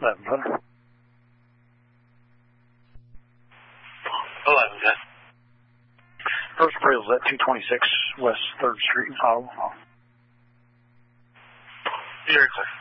11, brother. 11, then. First appraisal is at 226 West 3rd Street in Ottawa. Very clear.